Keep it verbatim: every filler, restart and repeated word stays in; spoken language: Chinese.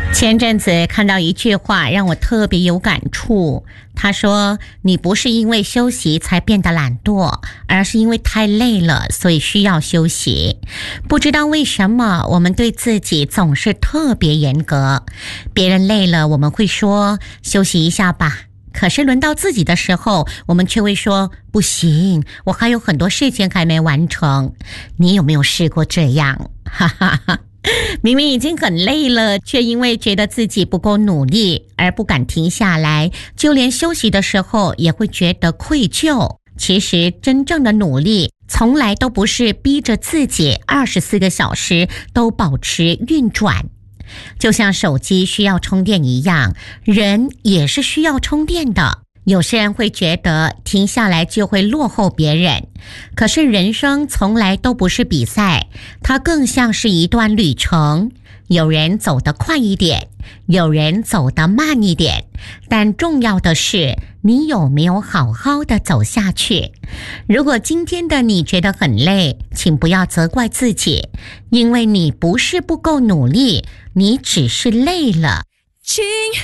前阵子看到一句话让我特别有感触，他说你不是因为休息才变得懒惰，而是因为太累了，所以需要休息。不知道为什么我们对自己总是特别严格，别人累了我们会说休息一下吧，可是轮到自己的时候，我们却会说不行，我还有很多事情还没完成。你有没有试过这样？哈哈哈。明明已经很累了，却因为觉得自己不够努力而不敢停下来，就连休息的时候也会觉得愧疚。其实真正的努力从来都不是逼着自己二十四个小时都保持运转，就像手机需要充电一样，人也是需要充电的。有些人会觉得停下来就会落后别人，可是人生从来都不是比赛，它更像是一段旅程。有人走得快一点，有人走得慢一点，但重要的是你有没有好好的走下去。如果今天的你觉得很累，请不要责怪自己，因为你不是不够努力，你只是累了。